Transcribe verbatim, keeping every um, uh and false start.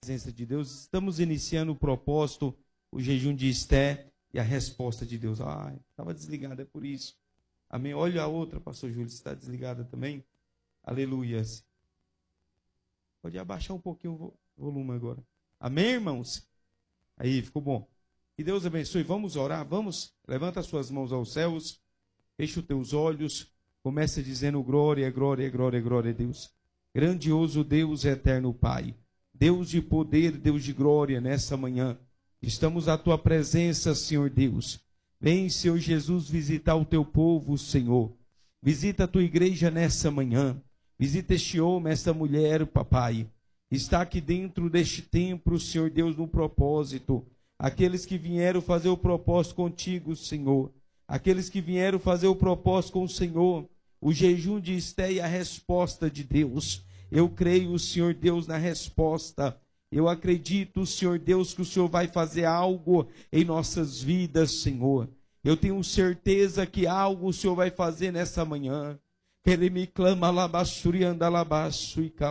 presença de Deus. Estamos iniciando o propósito, o jejum de Esté e a resposta de Deus. Ai, estava desligada, é por isso. Amém. Olha a outra, pastor Júlio, está desligada também. Aleluias. Pode abaixar um pouquinho o volume agora. Amém, irmãos? Aí, ficou bom. Que Deus abençoe. Vamos orar, vamos. Levanta as suas mãos aos céus. Fecha os teus olhos. Começa dizendo glória, glória, glória, glória a Deus. Grandioso Deus, eterno Pai. Deus de poder, Deus de glória nessa manhã. Estamos à tua presença, Senhor Deus. Vem, Senhor Jesus, visitar o teu povo, Senhor. Visita a tua igreja nessa manhã. Visita este homem, esta mulher, papai. Está aqui dentro deste templo, Senhor Deus, no propósito. Aqueles que vieram fazer o propósito contigo, Senhor. Aqueles que vieram fazer o propósito com o Senhor. O jejum de Esté e a resposta de Deus. Eu creio, Senhor Deus, na resposta. Eu acredito, Senhor Deus, que o Senhor vai fazer algo em nossas vidas, Senhor. Eu tenho certeza que algo o Senhor vai fazer nessa manhã. Ele me clama, alabaçurianda, alabaçu e